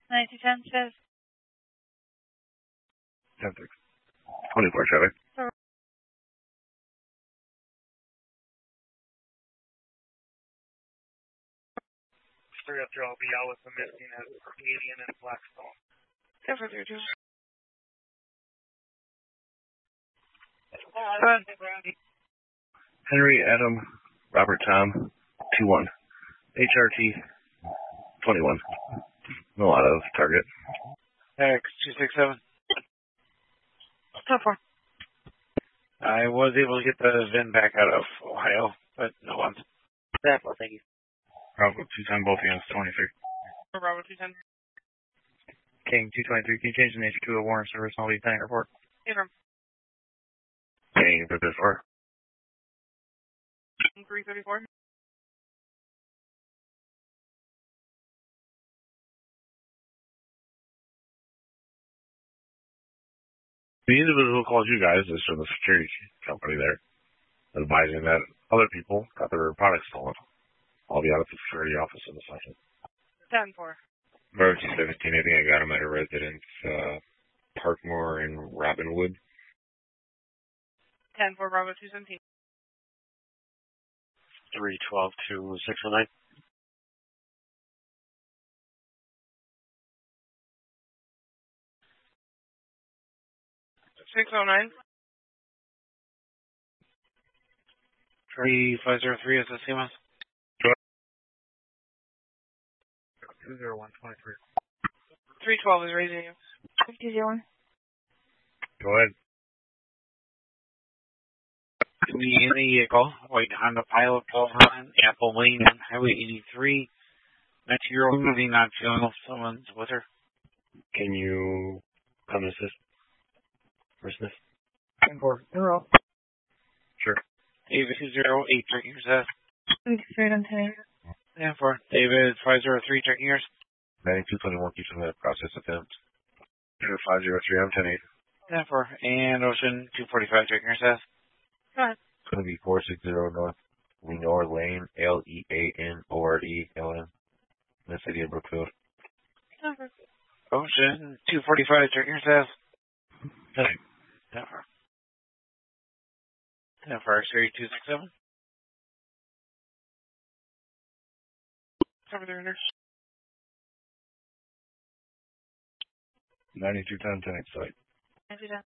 9210 says. 10-6. 24 traffic. Straight up there, I'll be out with the missing as Canadian and Blackstone. 10-4-3-2. Henry, Adam, Robert, Tom, 2-1. HRT, 21. No out of target. X267. 10-4. I was able to get the VIN back out of Ohio, but no one. That well, thank you. Bravo 210, both units, 23. Bravo 210. King 223, can you change the nature to a warrant service and I'll be pending report? Affirm. King for this far. 334. The individual calls you guys is from the security company there, advising that other people got their products stolen. I'll be out at the security office in a second. 10-4. Bravo 217, I think I got him at a residence, Parkmore in Robinwood. 10-4, Bravo 217. 312 to 609. 609. 3503 is the CMS. 20123. 312 is raising you. 201. Go ahead. In the vehicle, wait on the pilot pole on Apple Lane, Highway 83. 19-year-old moving on feeling someone's with her. Can you come assist? For Smith? 10-4. You're up. Sure. David 208, checking your set. 310. 10-4. David 503, checking yours. 9221, keeps in the process attempt. 503, I'm 10-8. 10-4. And Ocean 245, checking your set. Go ahead. It's going to be 460 North Lenore Lane, Leanoreln, in the city of Brookfield. Ocean 245, checking your set. 10-8. 10-4. 10-4, X-ray 267. Cover the runner. 9210, 10-8 site. 9210.